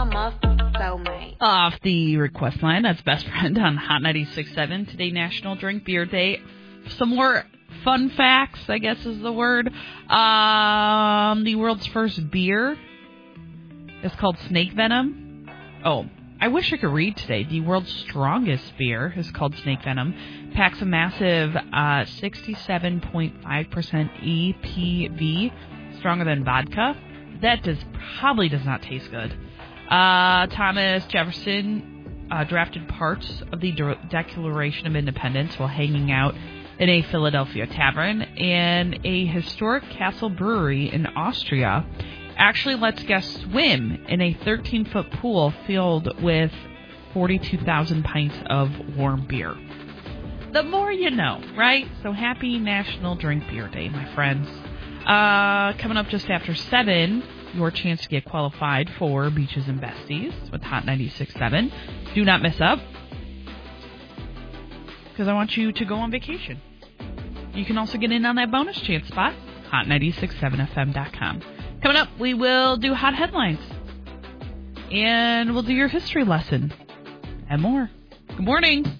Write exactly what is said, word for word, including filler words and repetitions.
my soulmate. Off the request line, that's Best Friend on Hot ninety-six point seven. Today, National Drink Beer Day. Some more fun facts, I guess is the word. Um, the world's first beer is called Snake Venom. Oh, I wish I could read today. The world's strongest beer is called Snake Venom. Packs a massive uh, sixty-seven point five percent A P V, stronger than vodka. That does probably does not taste good. Uh, Thomas Jefferson uh, drafted parts of the De- Declaration of Independence while hanging out in a Philadelphia tavern, and a historic castle brewery in Austria actually lets guests swim in a thirteen-foot pool filled with forty-two thousand pints of warm beer. The more you know, right? So happy National Drink Beer Day, my friends. Uh, coming up just after seven, your chance to get qualified for Beaches and Besties with Hot ninety-six point seven. Do not miss up, because I want you to go on vacation. You can also get in on that bonus chance spot, hot nine six seven f m dot com. Coming up, we will do hot headlines, and we'll do your history lesson, and more. Good morning.